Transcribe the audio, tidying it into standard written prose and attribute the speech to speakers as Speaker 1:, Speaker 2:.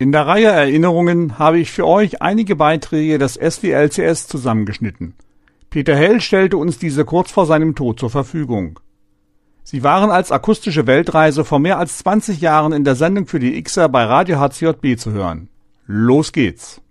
Speaker 1: In der Reihe Erinnerungen habe ich für euch einige Beiträge des SWLCS zusammengeschnitten. Peter Hell stellte uns diese kurz vor seinem Tod zur Verfügung. Sie waren als akustische Weltreise vor mehr als 20 Jahren in der Sendung für die Xer bei Radio HCJB zu hören. Los geht's!